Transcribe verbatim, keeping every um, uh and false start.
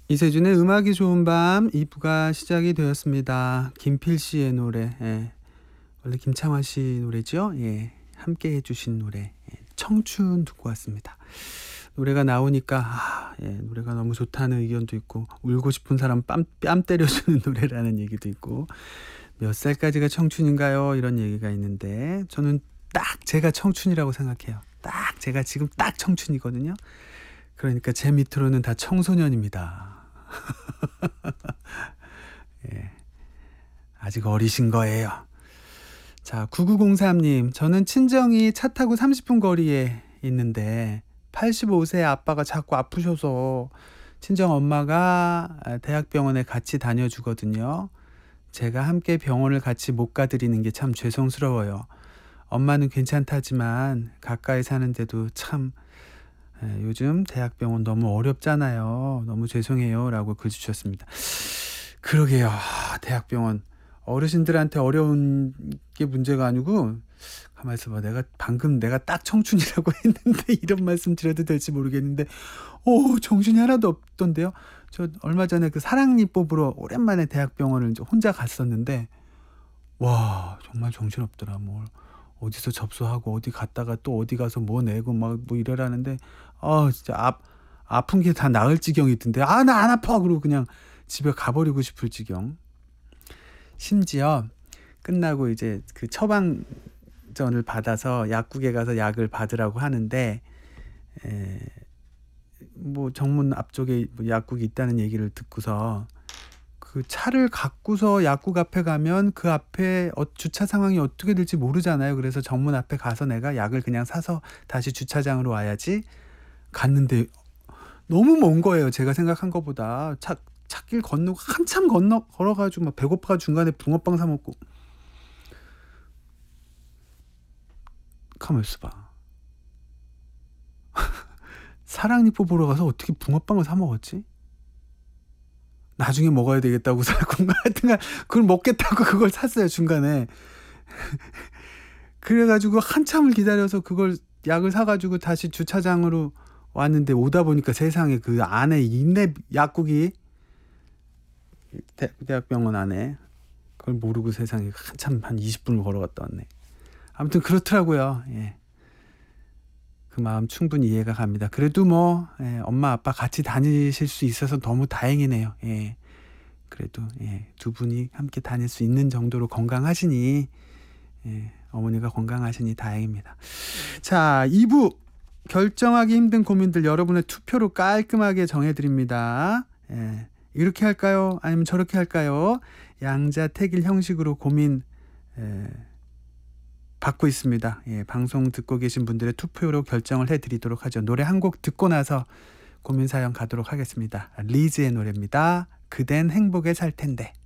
이세준의 음악이 좋은 밤 이 부가 시작이 되었습니다. 김필씨의 노래, 예. 원래 김창완 씨 노래죠. 예. 함께 해주신 노래, 예. 청춘 듣고 왔습니다. 노래가 나오니까 아, 예. 노래가 너무 좋다는 의견도 있고, 울고 싶은 사람 뺨, 뺨 때려주는 노래라는 얘기도 있고, 몇 살까지가 청춘인가요? 이런 얘기가 있는데, 저는 딱 제가 청춘이라고 생각해요. 딱 제가 지금 딱 청춘이거든요. 그러니까 제 밑으로는 다 청소년입니다. 예, 아직 어리신 거예요. 자, 구구공삼 님, 저는 친정이 차 타고 삼십 분 거리에 있는데 팔십오 세 아빠가 자꾸 아프셔서 친정 엄마가 대학병원에 같이 다녀주거든요. 제가 함께 병원을 같이 못 가드리는 게 참 죄송스러워요. 엄마는 괜찮다지만 가까이 사는데도 참 예, 요즘 대학병원 너무 어렵잖아요. 너무 죄송해요 라고 글 주셨습니다. 그러게요. 대학병원 어르신들한테 어려운 게 문제가 아니고, 가만히 있어봐, 내가 방금 내가 딱 청춘이라고 했는데 이런 말씀 드려도 될지 모르겠는데 오, 정신이 하나도 없던데요. 저 얼마 전에 그 사랑니 뽑으러 오랜만에 대학병원을 혼자 갔었는데 와, 정말 정신없더라. 뭘 어디서 접수하고 어디 갔다가 또 어디 가서 뭐 내고 막 뭐 이래라는데 아 진짜 아, 아픈 게 다 나을 지경이던데 아 나 안 아파 그러고 그냥 집에 가버리고 싶을 지경. 심지어 끝나고 이제 그 처방전을 받아서 약국에 가서 약을 받으라고 하는데 에, 뭐 정문 앞쪽에 뭐 약국이 있다는 얘기를 듣고서 그 차를 갖고서 약국 앞에 가면 그 앞에 어, 주차 상황이 어떻게 될지 모르잖아요. 그래서 정문 앞에 가서 내가 약을 그냥 사서 다시 주차장으로 와야지 갔는데 너무 먼 거예요. 제가 생각한 것보다. 차, 차길 건너고 한참 건너 걸어가지고 막 배고파 중간에 붕어빵 사 먹고. 가만 있어봐. 사랑니뽀 보러 가서 어떻게 붕어빵을 사 먹었지? 나중에 먹어야 되겠다고 살 건가 하여튼간 그걸 먹겠다고 그걸 샀어요 중간에. 그래가지고 한참을 기다려서 그걸 약을 사가지고 다시 주차장으로 왔는데 오다 보니까 세상에 그 안에 있네 약국이 대, 대학병원 안에. 그걸 모르고 세상에 한참 한 이십 분을 걸어갔다 왔네. 아무튼 그렇더라고요. 예. 그 마음 충분히 이해가 갑니다. 그래도 뭐 예, 엄마 아빠 같이 다니실 수 있어서 너무 다행이네요. 예. 그래도 예, 두 분이 함께 다닐 수 있는 정도로 건강하시니 예, 어머니가 건강하시니 다행입니다. 자, 이 부 결정하기 힘든 고민들 여러분의 투표로 깔끔하게 정해드립니다. 예, 이렇게 할까요? 아니면 저렇게 할까요? 양자택일 형식으로 고민 예, 받고 있습니다. 예, 방송 듣고 계신 분들의 투표로 결정을 해드리도록 하죠. 노래 한 곡 듣고 나서 고민 사연 가도록 하겠습니다. 리즈의 노래입니다. 그댄 행복에 살 텐데.